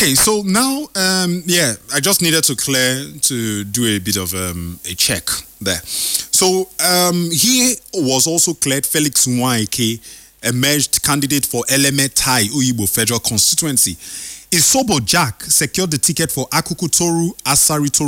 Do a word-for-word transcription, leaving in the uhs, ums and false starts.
Okay, so now, um, yeah, I just needed to clear to do a bit of um, a check there. So um, he was also cleared. Felix Nwaike emerged candidate for Eleme Tai Uyibo Federal Constituency. Isobo Jack secured the ticket for Akukutoru Asari Toru